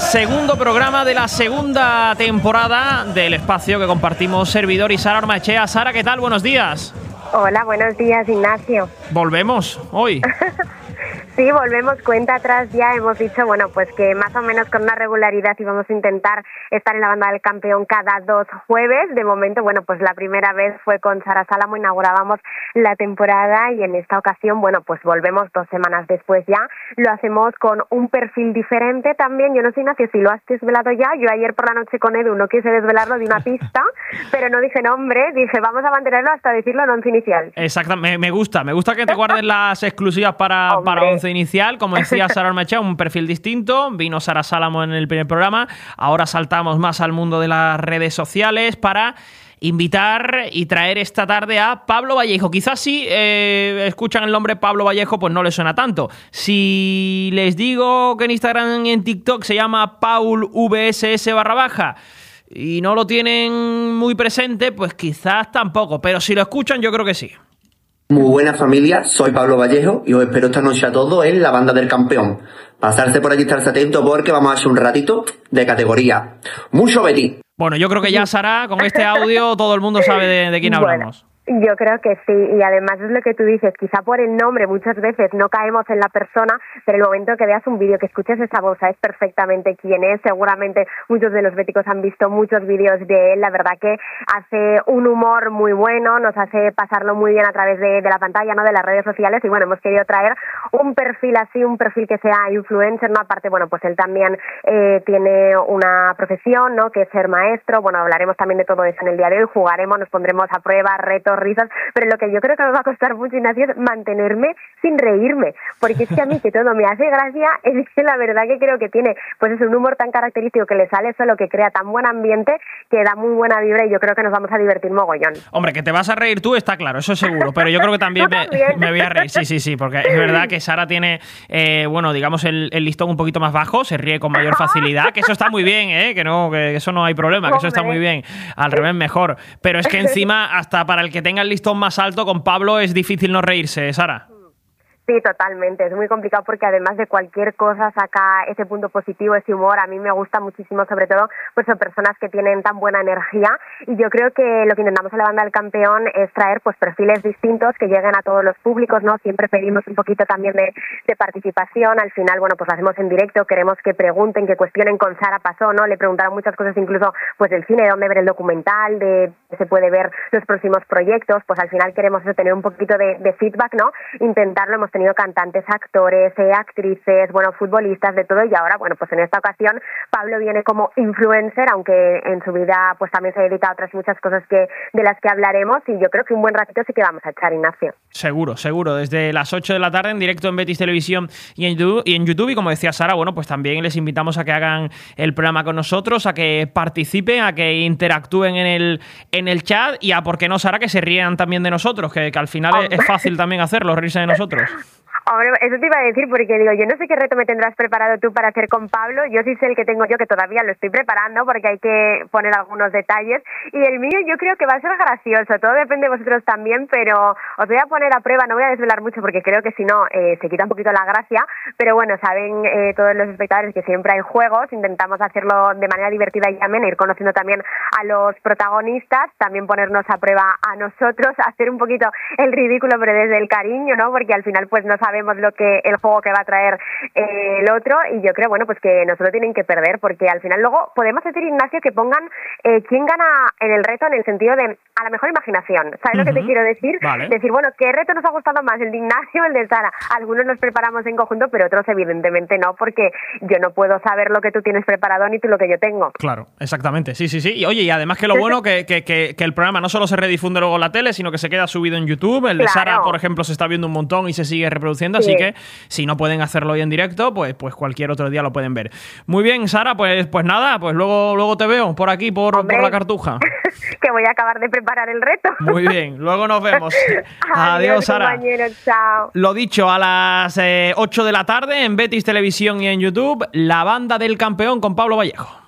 segundo programa de la segunda temporada del espacio que compartimos servidor y Sara Ormaechea. Sara, ¿qué tal? Buenos días. Hola, buenos días, Ignacio. ¿Volvemos hoy? Sí, volvemos cuenta atrás ya. Hemos dicho, bueno, pues que más o menos con una regularidad íbamos a intentar estar en la banda del campeón cada 2 jueves. De momento, bueno, pues la primera vez fue con Sara Sálamo, inaugurábamos la temporada y en esta ocasión, bueno, pues volvemos 2 semanas después ya. Lo hacemos con un perfil diferente también. Yo no sé, Ignacio, si lo has desvelado ya. Yo ayer por la noche con Edu no quise desvelarlo de una pista, pero no dije nombre. Dije, vamos a mantenerlo hasta decirlo en once inicial. Exactamente, me gusta que te guardes las exclusivas para once inicial. Como decía Sara Ormaechea, un perfil distinto. Vino Sara Sálamo en el primer programa. Ahora saltamos más al mundo de las redes sociales para invitar y traer esta tarde a Pablo Vallejo. Quizás si escuchan el nombre Pablo Vallejo, pues no les suena tanto. Si les digo que en Instagram y en TikTok se llama PaulVSS _ y no lo tienen muy presente, pues quizás tampoco. Pero si lo escuchan, yo creo que sí. Muy buena familia, soy Pablo Vallejo y os espero esta noche a todos en la banda del campeón. Pasarse por allí, estarse atento porque vamos a hacer un ratito de categoría. Mucho Betty. Bueno, yo creo que ya, Sara, con este audio todo el mundo sabe de quién hablamos. Yo creo que sí, y además es lo que tú dices, quizá por el nombre muchas veces no caemos en la persona, pero el momento que veas un vídeo, que escuches esa voz, sabes perfectamente quién es. Seguramente muchos de los béticos han visto muchos vídeos de él. La verdad que hace un humor muy bueno, nos hace pasarlo muy bien a través de la pantalla, ¿no?, de las redes sociales, y bueno, hemos querido traer un perfil así, un perfil que sea influencer, ¿no? Aparte, bueno, pues él también tiene una profesión, ¿no?, que es ser maestro. Bueno, hablaremos también de todo eso en el día de hoy, jugaremos, nos pondremos a prueba, retos, risas, pero lo que yo creo que me va a costar mucho, Ignacio, es mantenerme sin reírme, porque es que a mí que todo me hace gracia, es que la verdad que creo que tiene, pues es un humor tan característico que le sale solo, que crea tan buen ambiente, que da muy buena vibra, y yo creo que nos vamos a divertir mogollón. Hombre, que te vas a reír tú, está claro, eso seguro, pero yo creo que también me voy a reír, sí, porque es verdad que Sara tiene, bueno, digamos el listón un poquito más bajo, se ríe con mayor facilidad, que eso está muy bien, que eso no hay problema, que eso está muy bien, al revés mejor, pero es que encima, hasta para el que tenga el listón más alto, con Pablo es difícil no reírse, Sara. Sí, totalmente. Es muy complicado porque además de cualquier cosa saca ese punto positivo, ese humor. A mí me gusta muchísimo, sobre todo, pues son personas que tienen tan buena energía, y yo creo que lo que intentamos en la banda del campeón es traer pues perfiles distintos que lleguen a todos los públicos, ¿no? Siempre pedimos un poquito también de participación. Al final, bueno, pues lo hacemos en directo, queremos que pregunten, que cuestionen. Con Sara pasó, ¿no? Le preguntaron muchas cosas, incluso pues del cine, de dónde ver el documental, de se puede ver los próximos proyectos. Pues al final queremos eso, tener un poquito de feedback, ¿no? Intentarlo. Hemos tenido cantantes, actores, actrices, bueno, futbolistas, de todo, y ahora, bueno, pues en esta ocasión Pablo viene como influencer, aunque en su vida pues también se dedica a otras muchas cosas de las que hablaremos, y yo creo que un buen ratito sí que vamos a echar, Ignacio. Seguro, desde las 8 de la tarde en directo en Betis Televisión y en YouTube, y como decía Sara, bueno, pues también les invitamos a que hagan el programa con nosotros, a que participen, a que interactúen en el chat, y a, ¿por qué no, Sara?, que se rían también de nosotros, que al final es fácil también hacerlo, reírse de nosotros. Hombre, eso te iba a decir, porque digo, yo no sé qué reto me tendrás preparado tú para hacer con Pablo. Yo sí sé el que tengo yo, que todavía lo estoy preparando porque hay que poner algunos detalles, y el mío yo creo que va a ser gracioso. Todo depende de vosotros también, pero os voy a poner a prueba. No voy a desvelar mucho porque creo que si no se quita un poquito la gracia, pero bueno, saben todos los espectadores que siempre hay juegos. Intentamos hacerlo de manera divertida y amena, ir conociendo también a los protagonistas, también ponernos a prueba a nosotros, hacer un poquito el ridículo, pero desde el cariño, ¿no? Porque al final pues no sabemos el juego que va a traer el otro, y yo creo, bueno, pues que no se lo tienen que perder, porque al final luego podemos decir, Ignacio, que pongan quién gana en el reto, en el sentido de a la mejor imaginación. ¿Sabes lo que te quiero decir? Vale. Decir, bueno, ¿qué reto nos ha gustado más? ¿El de Ignacio o el de Sara? Algunos los preparamos en conjunto, pero otros evidentemente no, porque yo no puedo saber lo que tú tienes preparado ni tú lo que yo tengo. Claro, exactamente, sí. Y oye, y además que lo bueno que el programa no solo se redifunde luego en la tele, sino que se queda subido en YouTube. El de Sara, por ejemplo, se está viendo un montón y se sigue reproduciendo, así que si no pueden hacerlo hoy en directo, pues cualquier otro día lo pueden ver. Muy bien, Sara, pues nada, pues luego te veo por aquí, por la Cartuja. Que voy a acabar de preparar el reto. Muy bien, luego nos vemos. Adiós, Sara. Compañero, chao. Lo dicho, a las 8 de la tarde en Betis Televisión y en YouTube, la banda del campeón con Pablo Vallejo.